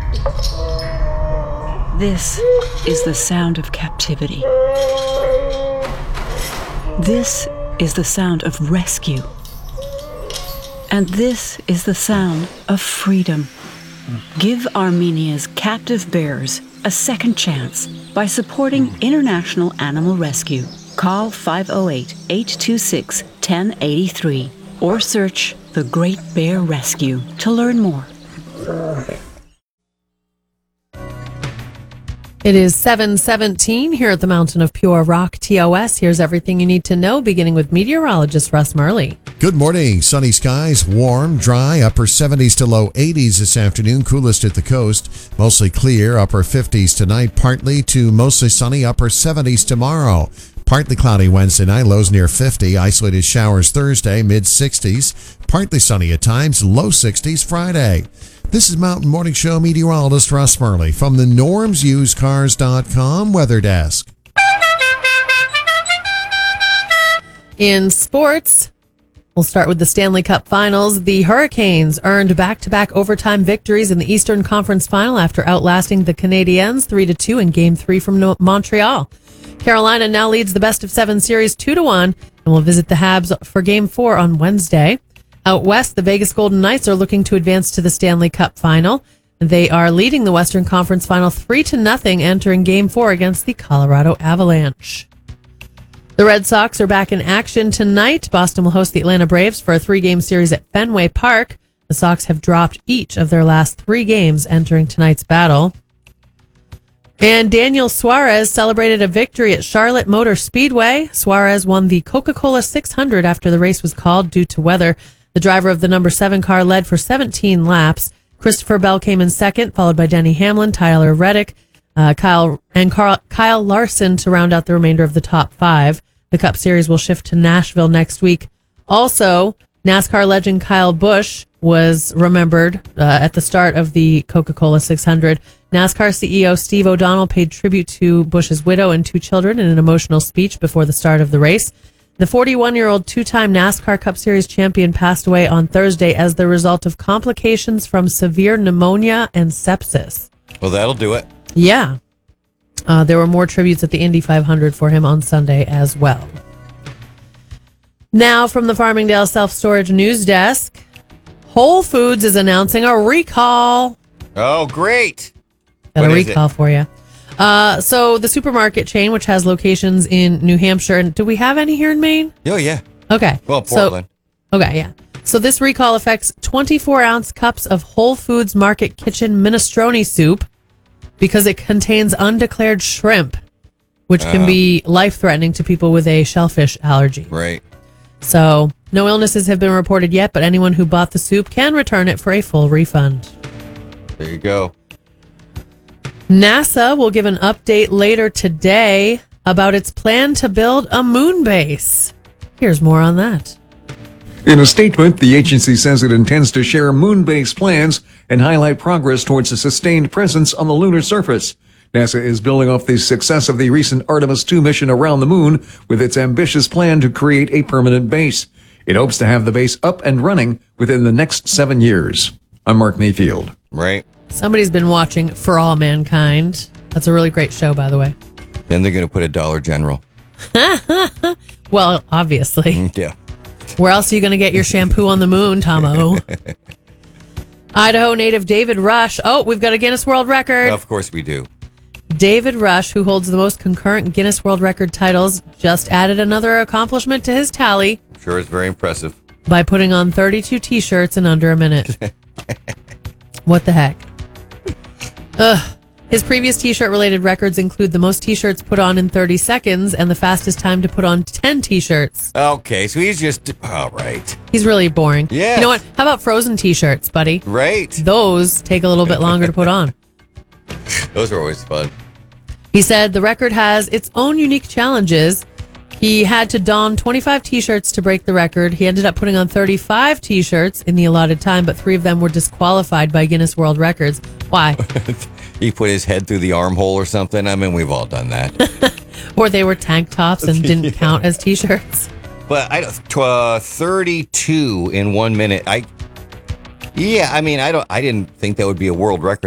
This is the sound of captivity. This is the sound of rescue. And this is the sound of freedom. Give Armenia's captive bears a second chance by supporting International Animal Rescue. Call 508-826-1083 or search The Great Bear Rescue to learn more. It is 7:17 here at the Mountain of Pure Rock TOS. Here's everything you need to know, beginning with meteorologist Russ Murley. Good morning. Sunny skies, warm, dry, upper 70s to low 80s this afternoon, coolest at the coast. Mostly clear, upper 50s tonight, partly to mostly sunny, upper 70s tomorrow. Partly cloudy Wednesday night, lows near 50. Isolated showers Thursday, mid-60s. Partly sunny at times, low 60s Friday. This is Mountain Morning Show meteorologist Russ Murley from the normsusedcars.com weather desk. In sports, we'll start with the Stanley Cup Finals. The Hurricanes earned back-to-back overtime victories in the Eastern Conference Final after outlasting the Canadiens 3-2 in Game 3 from Montreal. Carolina now leads the best-of-7 series 2-1 and will visit the Habs for Game 4 on Wednesday. Out west, the Vegas Golden Knights are looking to advance to the Stanley Cup Final. They are leading the Western Conference Final 3-0, entering Game 4 against the Colorado Avalanche. The Red Sox are back in action tonight. Boston will host the Atlanta Braves for a 3-game series at Fenway Park. The Sox have dropped each of their last 3 games entering tonight's battle. And Daniel Suarez celebrated a victory at Charlotte Motor Speedway. Suarez won the Coca-Cola 600 after the race was called due to weather. The driver of the number 7 car led for 17 laps. Christopher Bell came in second, followed by Denny Hamlin, Tyler Reddick, Kyle Larson to round out the remainder of the top 5. The Cup Series will shift to Nashville next week. Also, NASCAR legend Kyle Busch was remembered at the start of the Coca-Cola 600. NASCAR CEO Steve O'Donnell paid tribute to Busch's widow and 2 children in an emotional speech before the start of the race. The 41-year-old two-time NASCAR Cup Series champion passed away on Thursday as the result of complications from severe pneumonia and sepsis. Well, that'll do it. Yeah. There were more tributes at the Indy 500 for him on Sunday as well. Now from the Farmingdale Self-Storage News Desk, Whole Foods is announcing a recall. Oh, great. Got a recall for you. So the supermarket chain, which has locations in New Hampshire, and do we have any here in Maine? Oh, yeah. Okay. Well, Portland. Yeah. So this recall affects 24-ounce cups of Whole Foods Market Kitchen minestrone soup because it contains undeclared shrimp, which can be life-threatening to people with a shellfish allergy. Right. So no illnesses have been reported yet, but anyone who bought the soup can return it for a full refund. There you go. NASA will give an update later today about its plan to build a moon base. Here's more on that. In a statement, the agency says it intends to share moon base plans and highlight progress towards a sustained presence on the lunar surface. NASA is building off the success of the recent Artemis II mission around the moon with its ambitious plan to create a permanent base. It hopes to have the base up and running within the next 7 years. I'm Mark Mayfield. Right. Somebody's been watching For All Mankind. That's a really great show, by the way. Then they're going to put a Dollar General. Well, obviously. Yeah. Where else are you going to get your shampoo on the moon, Tomo? Idaho native David Rush. Oh, we've got a Guinness World Record. Of course we do. David Rush, who holds the most concurrent Guinness World Record titles, just added another accomplishment to his tally. Sure is very impressive. By putting on 32 T-shirts in under a minute. What the heck? Ugh. His previous T-shirt related records include the most T-shirts put on in 30 seconds and the fastest time to put on 10 T-shirts. Okay, so he's just... All right. He's really boring. Yeah. You know what? How about frozen T-shirts, buddy? Right. Those take a little bit longer to put on. Those are always fun. He said the record has its own unique challenges. He had to don 25 T-shirts to break the record. He ended up putting on 35 T-shirts in the allotted time, but 3 of them were disqualified by Guinness World Records. Why? He put his head through the armhole or something. I mean, we've all done that. Or they were tank tops and didn't count as T-shirts. But 32 in 1 minute. I didn't think that would be a world record.